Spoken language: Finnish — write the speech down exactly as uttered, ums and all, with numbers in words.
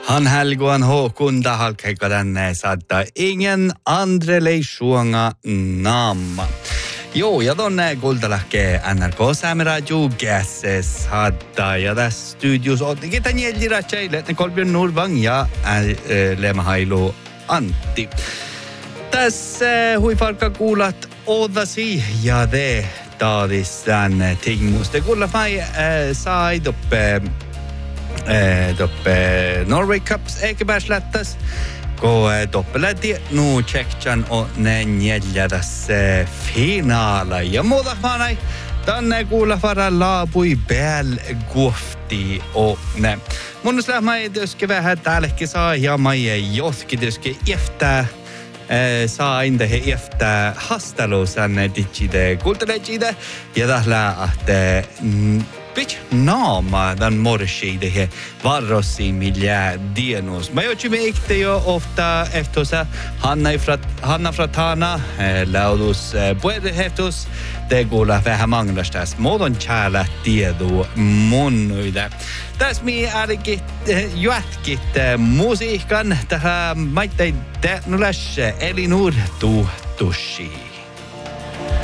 Han Helgoan Håkunda halkaikadanne saattaa ingen andrelei suonga naama. Joo, ja tonne kultalahke N R K Saameradio Gasses hadda ja tässä studios ottikin tämän jäljiratsäille, ne Kolbjörn Nordvang ja Lema Hailu Antti. Tässä huifarka kuulat odasi ja te taadistan tingmusta. Kuulla fai sai doppe doppe Norway Cups ekepärslättäs. Ko doppelati nu Tsekkjan och ne jäljädas finaala. Ja muuta fanai tänne kuulla fara laapui pääl guofti o ne. Mun lähmä ei tietysti vähän täälläkin saa ja mä ei joskin tietysti eftää saa inda he eftää hastaluusan digide kultaleegide ja tällä ahte Bitch naama den morskide he varrosi milja dienos. Mä joutsin meikte jo ofta eftosa Hanna ifrat Hanna fratana laudus puede heftos te kuulla vähän manglastas modon chala tiedu monnuida. Täs mi ärkit juatkit musiikan tähän maittain nuläs Elinur tu tushi.